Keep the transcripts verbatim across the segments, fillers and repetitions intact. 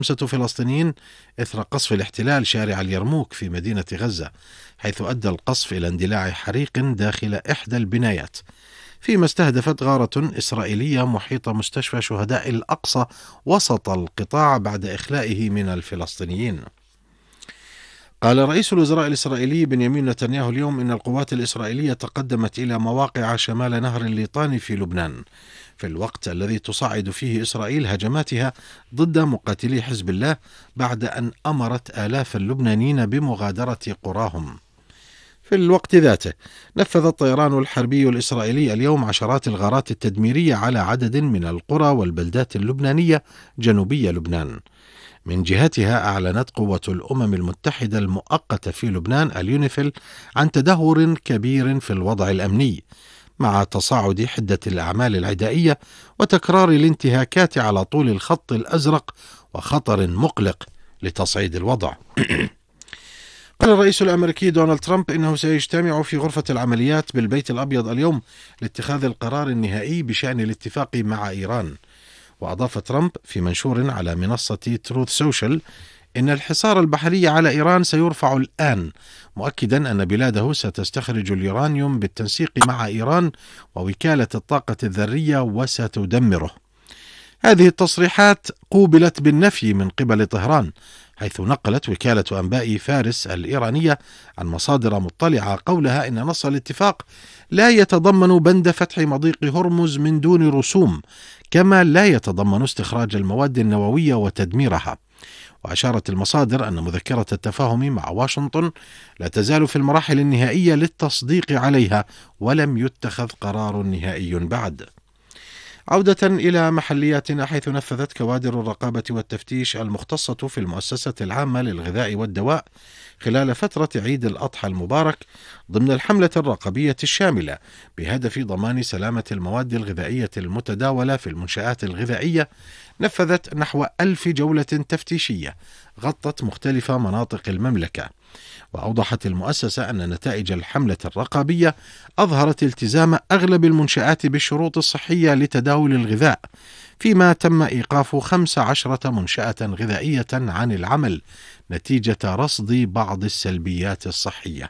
خمسة فلسطينيين إثر قصف الاحتلال شارع اليرموك في مدينة غزة، حيث أدى القصف إلى اندلاع حريق داخل إحدى البنايات، فيما استهدفت غارة إسرائيلية محيط مستشفى شهداء الأقصى وسط القطاع بعد إخلائه من الفلسطينيين. قال رئيس الوزراء الإسرائيلي بنيامين نتنياهو اليوم إن القوات الإسرائيلية تقدمت إلى مواقع شمال نهر الليطاني في لبنان، في الوقت الذي تصعد فيه إسرائيل هجماتها ضد مقاتلي حزب الله بعد أن أمرت آلاف اللبنانيين بمغادرة قراهم. في الوقت ذاته نفذ الطيران الحربي الإسرائيلي اليوم عشرات الغارات التدميرية على عدد من القرى والبلدات اللبنانية جنوبي لبنان. من جهتها أعلنت قوة الأمم المتحدة المؤقتة في لبنان اليونيفيل عن تدهور كبير في الوضع الأمني، مع تصاعد حدة الأعمال العدائية وتكرار الانتهاكات على طول الخط الأزرق وخطر مقلق لتصعيد الوضع. قال الرئيس الأمريكي دونالد ترامب إنه سيجتمع في غرفة العمليات بالبيت الأبيض اليوم لاتخاذ القرار النهائي بشأن الاتفاق مع إيران. وأضاف ترامب في منشور على منصة تروث سوشيال إن الحصار البحري على إيران سيرفع الآن، مؤكدا أن بلاده ستستخرج اليورانيوم بالتنسيق مع إيران ووكالة الطاقة الذرية وستدمره. هذه التصريحات قوبلت بالنفي من قبل طهران، حيث نقلت وكالة أنباء فارس الإيرانية عن مصادر مطلعة قولها إن نص الاتفاق لا يتضمن بند فتح مضيق هرمز من دون رسوم، كما لا يتضمن استخراج المواد النووية وتدميرها. وأشارت المصادر أن مذكرة التفاهم مع واشنطن لا تزال في المراحل النهائية للتصديق عليها، ولم يتخذ قرار نهائي بعد. عودة إلى محلياتنا، حيث نفذت كوادر الرقابة والتفتيش المختصة في المؤسسة العامة للغذاء والدواء خلال فترة عيد الأضحى المبارك ضمن الحملة الرقابية الشاملة بهدف ضمان سلامة المواد الغذائية المتداولة في المنشآت الغذائية، نفذت نحو ألف جولة تفتيشية غطت مختلف مناطق المملكة. وأوضحت المؤسسة أن نتائج الحملة الرقابية أظهرت التزام أغلب المنشآت بالشروط الصحية لتداول الغذاء، فيما تم إيقاف خمس عشرة منشأة غذائية عن العمل نتيجة رصد بعض السلبيات الصحية.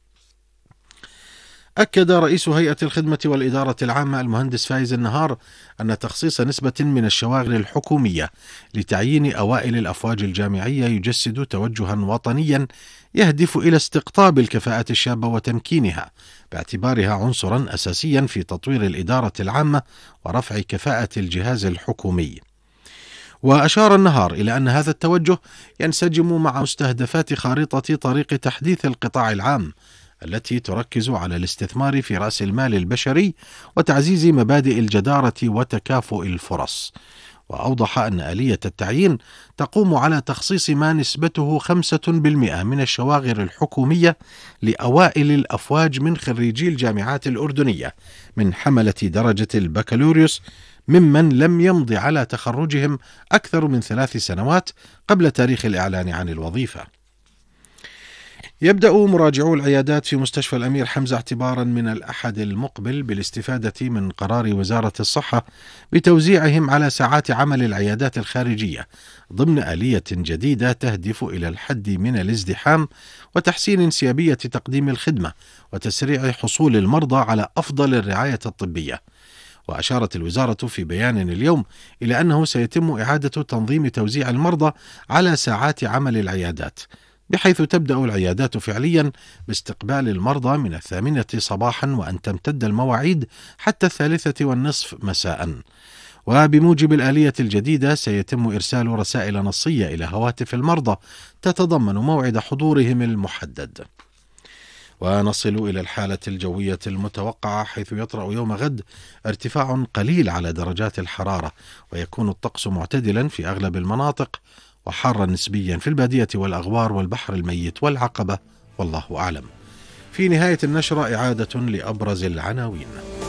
أكد رئيس هيئة الخدمة والإدارة العامة المهندس فايز النهار أن تخصيص نسبة من الشواغل الحكومية لتعيين أوائل الأفواج الجامعية يجسد توجها وطنيا يهدف إلى استقطاب الكفاءات الشابة وتمكينها، باعتبارها عنصرا أساسيا في تطوير الإدارة العامة ورفع كفاءة الجهاز الحكومي. وأشار النهار إلى أن هذا التوجه ينسجم مع مستهدفات خارطة طريق تحديث القطاع العام التي تركز على الاستثمار في رأس المال البشري وتعزيز مبادئ الجدارة وتكافؤ الفرص. وأوضح أن آلية التعيين تقوم على تخصيص ما نسبته خمسة بالمئة من الشواغر الحكومية لأوائل الأفواج من خريجي الجامعات الأردنية من حملة درجة البكالوريوس ممن لم يمض على تخرجهم أكثر من ثلاث سنوات قبل تاريخ الإعلان عن الوظيفة. يبدأ مراجعو العيادات في مستشفى الأمير حمزة اعتبارا من الأحد المقبل بالاستفادة من قرار وزارة الصحة بتوزيعهم على ساعات عمل العيادات الخارجية ضمن آلية جديدة تهدف إلى الحد من الازدحام وتحسين انسيابية تقديم الخدمة وتسريع حصول المرضى على أفضل الرعاية الطبية. وأشارت الوزارة في بيان اليوم إلى أنه سيتم إعادة تنظيم توزيع المرضى على ساعات عمل العيادات، بحيث تبدأ العيادات فعليا باستقبال المرضى من الثامنة صباحا وأن تمتد المواعيد حتى الثالثة والنصف مساء. وبموجب الآلية الجديدة سيتم إرسال رسائل نصية إلى هواتف المرضى تتضمن موعد حضورهم المحدد. ونصل إلى الحالة الجوية المتوقعة، حيث يطرأ يوم غد ارتفاع قليل على درجات الحرارة، ويكون الطقس معتدلا في أغلب المناطق وحارا نسبيا في البادية والأغوار والبحر الميت والعقبة، والله أعلم. في نهاية النشرة إعادة لأبرز العناوين.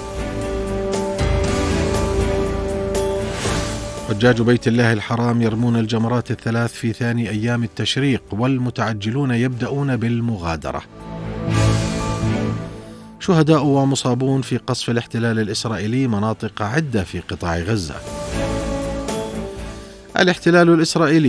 حجاج بيت الله الحرام يرمون الجمرات الثلاث في ثاني أيام التشريق، والمتعجلون يبدأون بالمغادرة. شهداء ومصابون في قصف الاحتلال الإسرائيلي مناطق عدة في قطاع غزة. الاحتلال الإسرائيلي